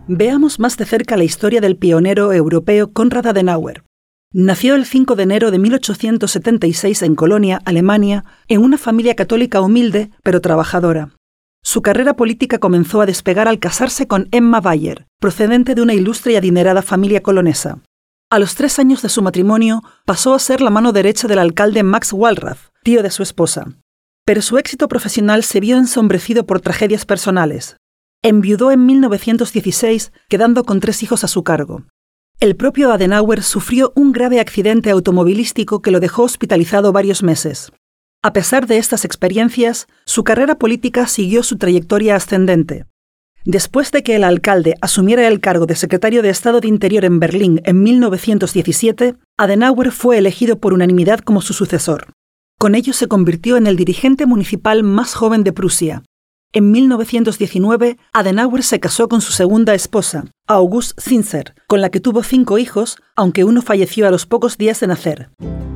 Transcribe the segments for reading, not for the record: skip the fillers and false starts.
Veamos más de cerca la historia del pionero europeo Konrad Adenauer. Nació el 5 de enero de 1876 en Colonia, Alemania, en una familia católica humilde, pero trabajadora. Su carrera política comenzó a despegar al casarse con Emma Bayer, procedente de una ilustre y adinerada familia colonesa. A los 3 años de su matrimonio, pasó a ser la mano derecha del alcalde Max Wallraff, tío de su esposa. Pero su éxito profesional se vio ensombrecido por tragedias personales. Enviudó en 1916, quedando con 3 hijos a su cargo. El propio Adenauer sufrió un grave accidente automovilístico que lo dejó hospitalizado varios meses. A pesar de estas experiencias, su carrera política siguió su trayectoria ascendente. Después de que el alcalde asumiera el cargo de secretario de Estado de Interior en Berlín en 1917, Adenauer fue elegido por unanimidad como su sucesor. Con ello se convirtió en el dirigente municipal más joven de Prusia. En 1919, Adenauer se casó con su segunda esposa, August Zinsser, con la que tuvo 5 hijos, aunque uno falleció a los pocos días de nacer.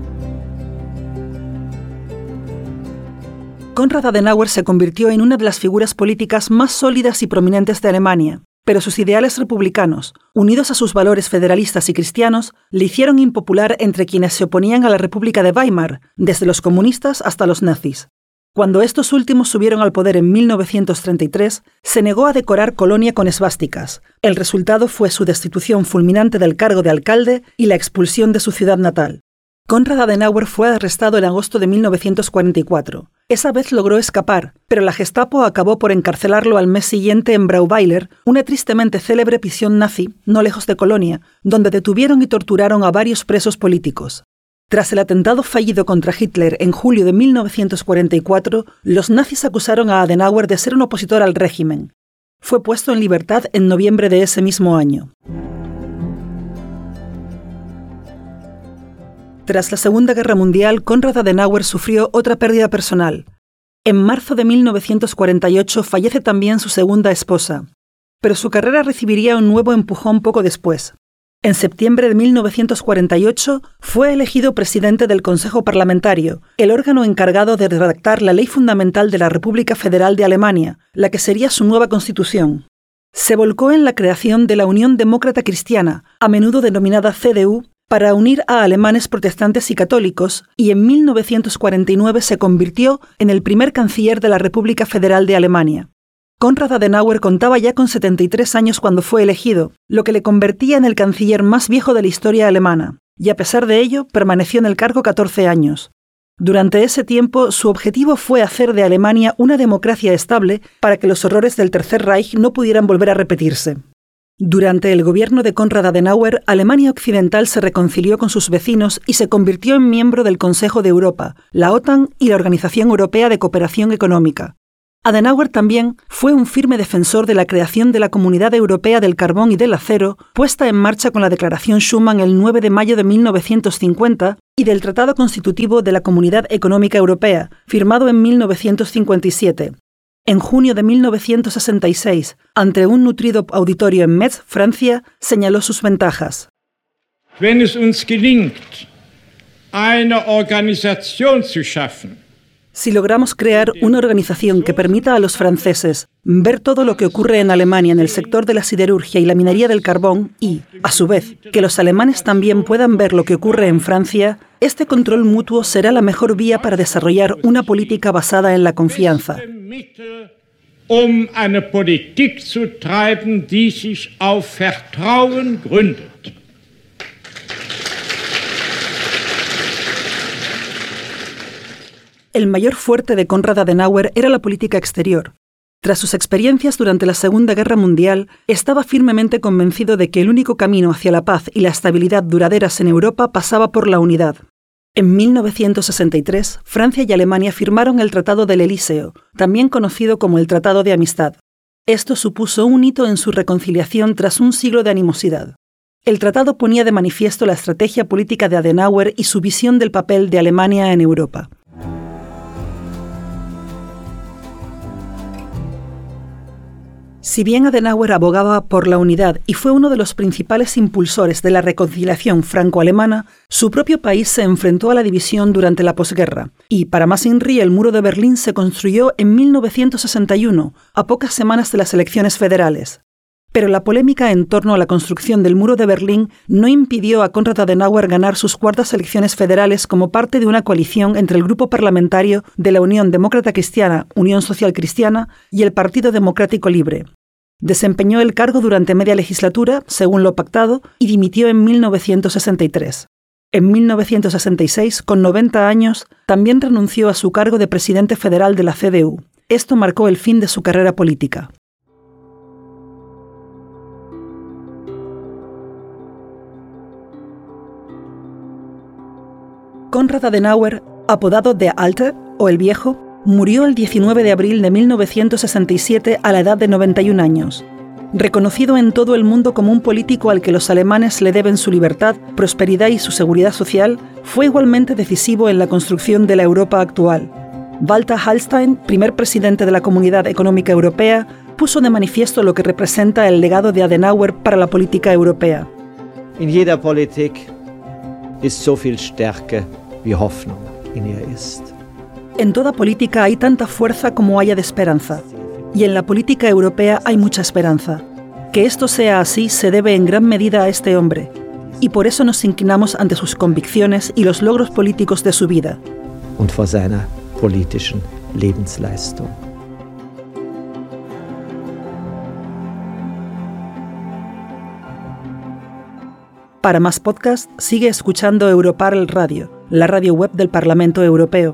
Konrad Adenauer se convirtió en una de las figuras políticas más sólidas y prominentes de Alemania, pero sus ideales republicanos, unidos a sus valores federalistas y cristianos, le hicieron impopular entre quienes se oponían a la República de Weimar, desde los comunistas hasta los nazis. Cuando estos últimos subieron al poder en 1933, se negó a decorar Colonia con esvásticas. El resultado fue su destitución fulminante del cargo de alcalde y la expulsión de su ciudad natal. Konrad Adenauer fue arrestado en agosto de 1944. Esa vez logró escapar, pero la Gestapo acabó por encarcelarlo al mes siguiente en Brauweiler, una tristemente célebre prisión nazi, no lejos de Colonia, donde detuvieron y torturaron a varios presos políticos. Tras el atentado fallido contra Hitler en julio de 1944, los nazis acusaron a Adenauer de ser un opositor al régimen. Fue puesto en libertad en noviembre de ese mismo año. Tras la Segunda Guerra Mundial, Konrad Adenauer sufrió otra pérdida personal. En marzo de 1948 fallece también su segunda esposa, pero su carrera recibiría un nuevo empujón poco después. En septiembre de 1948 fue elegido presidente del Consejo Parlamentario, el órgano encargado de redactar la ley fundamental de la República Federal de Alemania, la que sería su nueva constitución. Se volcó en la creación de la Unión Demócrata Cristiana, a menudo denominada CDU, para unir a alemanes protestantes y católicos, y en 1949 se convirtió en el primer canciller de la República Federal de Alemania. Konrad Adenauer contaba ya con 73 años cuando fue elegido, lo que le convertía en el canciller más viejo de la historia alemana, y a pesar de ello permaneció en el cargo 14 años. Durante ese tiempo, su objetivo fue hacer de Alemania una democracia estable para que los horrores del Tercer Reich no pudieran volver a repetirse. Durante el gobierno de Konrad Adenauer, Alemania Occidental se reconcilió con sus vecinos y se convirtió en miembro del Consejo de Europa, la OTAN y la Organización Europea de Cooperación Económica. Adenauer también fue un firme defensor de la creación de la Comunidad Europea del Carbón y del Acero, puesta en marcha con la Declaración Schuman el 9 de mayo de 1950, y del Tratado Constitutivo de la Comunidad Económica Europea, firmado en 1957. En junio de 1966, ante un nutrido auditorio en Metz, Francia, señaló sus ventajas. Wenn es uns gelingt, eine Organisation zu schaffen, si logramos crear una organización que permita a los franceses ver todo lo que ocurre en Alemania en el sector de la siderurgia y la minería del carbón y, a su vez, que los alemanes también puedan ver lo que ocurre en Francia, este control mutuo será la mejor vía para desarrollar una política basada en la confianza. Eine Politik zu treiben, die sich auf Vertrauen gründet. El mayor fuerte de Konrad Adenauer era la política exterior. Tras sus experiencias durante la Segunda Guerra Mundial, estaba firmemente convencido de que el único camino hacia la paz y la estabilidad duraderas en Europa pasaba por la unidad. En 1963, Francia y Alemania firmaron el Tratado del Elíseo, también conocido como el Tratado de Amistad. Esto supuso un hito en su reconciliación tras un siglo de animosidad. El tratado ponía de manifiesto la estrategia política de Adenauer y su visión del papel de Alemania en Europa. Si bien Adenauer abogaba por la unidad y fue uno de los principales impulsores de la reconciliación franco-alemana, su propio país se enfrentó a la división durante la posguerra, y para más inri el muro de Berlín se construyó en 1961, a pocas semanas de las elecciones federales. Pero la polémica en torno a la construcción del muro de Berlín no impidió a Konrad Adenauer ganar sus cuartas elecciones federales como parte de una coalición entre el grupo parlamentario de la Unión Demócrata Cristiana, Unión Social Cristiana y el Partido Democrático Libre. Desempeñó el cargo durante media legislatura, según lo pactado, y dimitió en 1963. En 1966, con 90 años, también renunció a su cargo de presidente federal de la CDU. Esto marcó el fin de su carrera política. Konrad Adenauer, apodado Der Alte, o el Viejo, murió el 19 de abril de 1967 a la edad de 91 años. Reconocido en todo el mundo como un político al que los alemanes le deben su libertad, prosperidad y su seguridad social, fue igualmente decisivo en la construcción de la Europa actual. Walter Hallstein, primer presidente de la Comunidad Económica Europea, puso de manifiesto lo que representa el legado de Adenauer para la política europea. In jeder Politik ist so viel Stärke wie Hoffnung in ihr ist. En toda política hay tanta fuerza como haya de esperanza. Y en la política europea hay mucha esperanza. Que esto sea así se debe en gran medida a este hombre. Y por eso nos inclinamos ante sus convicciones y los logros políticos de su vida. Und vor seiner politischen Lebensleistung. Para más podcast, sigue escuchando Europarl Radio, la radio web del Parlamento Europeo.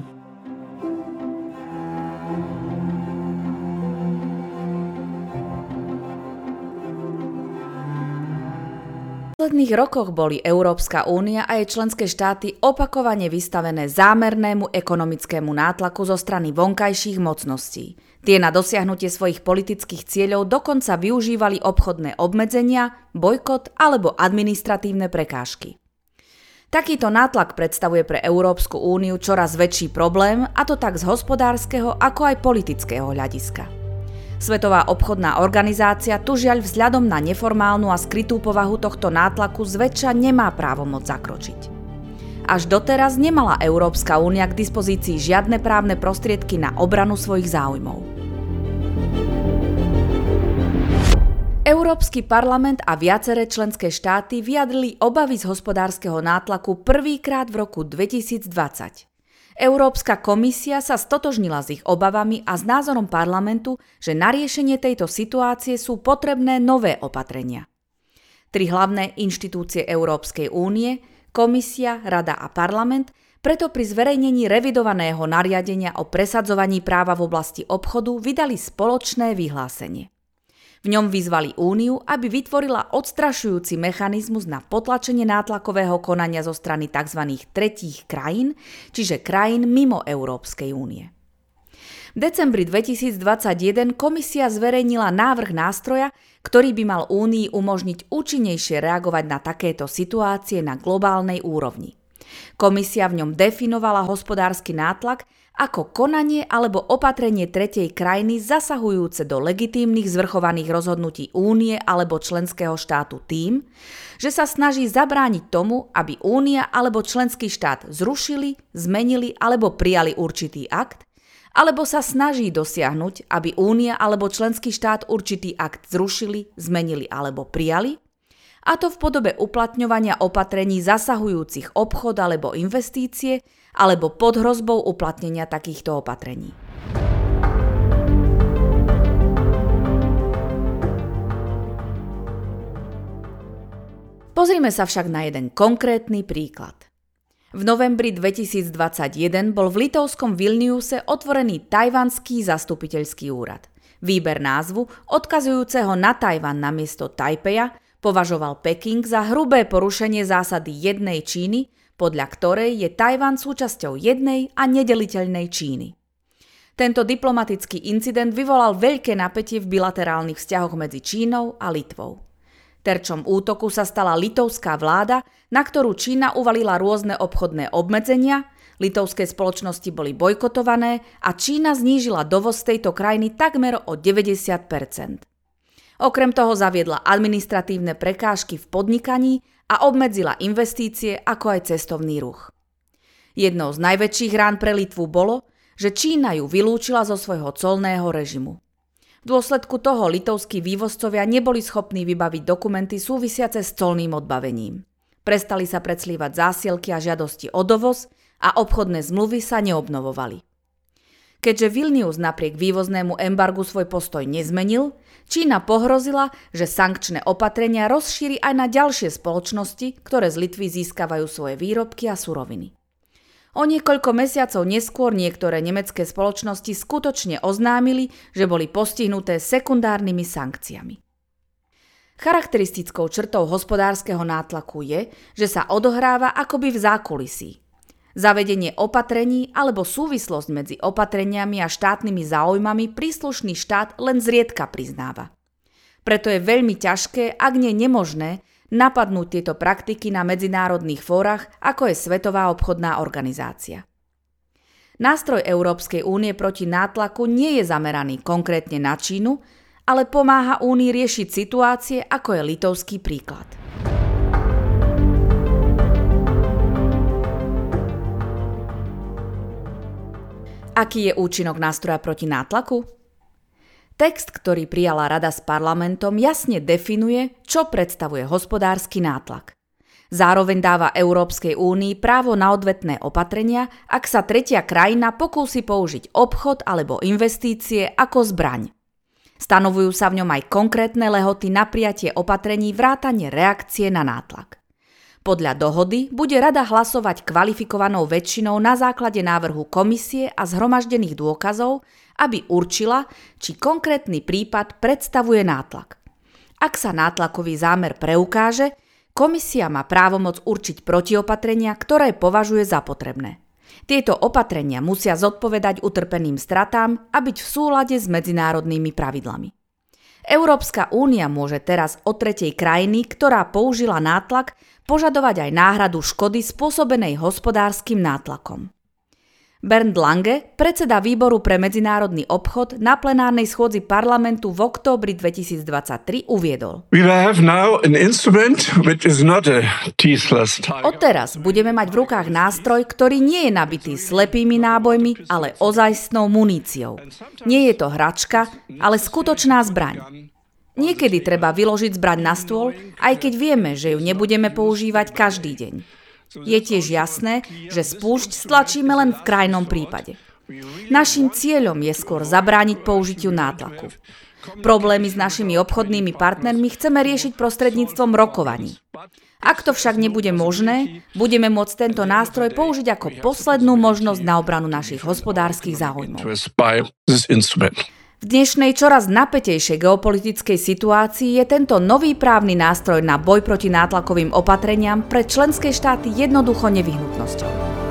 V posledných rokoch boli Európska únia a jej členské štáty opakovane vystavené zámernému ekonomickému nátlaku zo strany vonkajších mocností. Tie na dosiahnutie svojich politických cieľov dokonca využívali obchodné obmedzenia, bojkot alebo administratívne prekážky. Takýto nátlak predstavuje pre Európsku úniu čoraz väčší problém, a to tak z hospodárskeho ako aj politického hľadiska. Svetová obchodná organizácia tu žiaľ vzhľadom na neformálnu a skrytú povahu tohto nátlaku zväčša nemá právomoc zakročiť. Až doteraz nemala Európska únia k dispozícii žiadne právne prostriedky na obranu svojich záujmov. Európsky parlament a viaceré členské štáty vyjadrili obavy z hospodárskeho nátlaku prvýkrát v roku 2020. Európska komisia sa stotožnila s ich obavami a s názorom parlamentu, že na riešenie tejto situácie sú potrebné nové opatrenia. Tri hlavné inštitúcie Európskej únie, Komisia, Rada a Parlament, preto pri zverejnení revidovaného nariadenia o presadzovaní práva v oblasti obchodu vydali spoločné vyhlásenie. V ňom vyzvali Úniu, aby vytvorila odstrašujúci mechanizmus na potlačenie nátlakového konania zo strany tzv. Tretích krajín, čiže krajín mimo Európskej únie. V decembri 2021 komisia zverejnila návrh nástroja, ktorý by mal Únii umožniť účinnejšie reagovať na takéto situácie na globálnej úrovni. Komisia v ňom definovala hospodársky nátlak ako konanie alebo opatrenie tretej krajiny zasahujúce do legitímnych zvrchovaných rozhodnutí Únie alebo členského štátu tým, že sa snaží zabrániť tomu, aby Únia alebo členský štát zrušili, zmenili alebo prijali určitý akt, alebo sa snaží dosiahnuť, aby Únia alebo členský štát určitý akt zrušili, zmenili alebo prijali, a to v podobe uplatňovania opatrení zasahujúcich obchod alebo investície, alebo pod hrozbou uplatnenia takýchto opatrení. Pozrime sa však na jeden konkrétny príklad. V novembri 2021 bol v litovskom Vilniuse otvorený tajvanský zastupiteľský úrad. Výber názvu, odkazujúceho na Tajvan namiesto Tajpeja, považoval Peking za hrubé porušenie zásady jednej Číny, podľa ktorej je Tajvan súčasťou jednej a nedeliteľnej Číny. Tento diplomatický incident vyvolal veľké napätie v bilaterálnych vzťahoch medzi Čínou a Litvou. Terčom útoku sa stala litovská vláda, na ktorú Čína uvalila rôzne obchodné obmedzenia, litovské spoločnosti boli bojkotované a Čína znížila dovoz tejto krajiny takmer o 90%. Okrem toho zaviedla administratívne prekážky v podnikaní a obmedzila investície ako aj cestovný ruch. Jednou z najväčších rán pre Litvu bolo, že Čína ju vylúčila zo svojho colného režimu. V dôsledku toho litovskí vývozcovia neboli schopní vybaviť dokumenty súvisiace s colným odbavením. Prestali sa predslívať zásielky a žiadosti o dovoz a obchodné zmluvy sa neobnovovali. Keďže Vilnius napriek vývoznému embargu svoj postoj nezmenil, Čína pohrozila, že sankčné opatrenia rozšíri aj na ďalšie spoločnosti, ktoré z Litvy získavajú svoje výrobky a suroviny. O niekoľko mesiacov neskôr niektoré nemecké spoločnosti skutočne oznámili, že boli postihnuté sekundárnymi sankciami. Charakteristickou črtou hospodárskeho nátlaku je, že sa odohráva akoby v zákulisí. Zavedenie opatrení alebo súvislosť medzi opatreniami a štátnymi záujmami príslušný štát len zriedka priznáva. Preto je veľmi ťažké, ak nie nemožné, napadnúť tieto praktiky na medzinárodných fórach, ako je Svetová obchodná organizácia. Nástroj Európskej únie proti nátlaku nie je zameraný konkrétne na Čínu, ale pomáha únii riešiť situácie, ako je litovský príklad. Aký je účinok nástroja proti nátlaku? Text, ktorý prijala Rada s parlamentom, jasne definuje, čo predstavuje hospodársky nátlak. Zároveň dáva Európskej únii právo na odvetné opatrenia, ak sa tretia krajina pokúsi použiť obchod alebo investície ako zbraň. Stanovujú sa v ňom aj konkrétne lehoty na prijatie opatrení vrátane reakcie na nátlak. Podľa dohody bude Rada hlasovať kvalifikovanou väčšinou na základe návrhu komisie a zhromaždených dôkazov, aby určila, či konkrétny prípad predstavuje nátlak. Ak sa nátlakový zámer preukáže, komisia má právomoc určiť protiopatrenia, ktoré považuje za potrebné. Tieto opatrenia musia zodpovedať utrpeným stratám a byť v súlade s medzinárodnými pravidlami. Európska únia môže teraz od tretej krajiny, ktorá použila nátlak, požadovať aj náhradu škody spôsobenej hospodárskym nátlakom. Bernd Lange, predseda výboru pre medzinárodný obchod, na plenárnej schôdzi parlamentu v októbri 2023 uviedol: Odteraz budeme mať v rukách nástroj, ktorý nie je nabitý slepými nábojmi, ale ozajstnou muníciou. Nie je to hračka, ale skutočná zbraň. Niekedy treba vyložiť zbraň na stôl, aj keď vieme, že ju nebudeme používať každý deň. Je tiež jasné, že spúšť stlačíme len v krajnom prípade. Naším cieľom je skôr zabrániť použitiu nátlaku. Problémy s našimi obchodnými partnermi chceme riešiť prostredníctvom rokovaní. Ak to však nebude možné, budeme môcť tento nástroj použiť ako poslednú možnosť na obranu našich hospodárskych záujmov. V dnešnej čoraz napätejšej geopolitickej situácii je tento nový právny nástroj na boj proti nátlakovým opatreniam pre členské štáty jednoducho nevyhnutnosťou.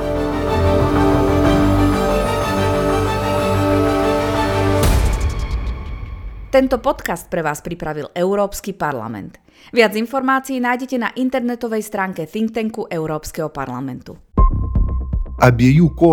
Tento podcast pre vás pripravil Európsky parlament. Viac informácií nájdete na internetovej stránke think tanku Európskeho parlamentu.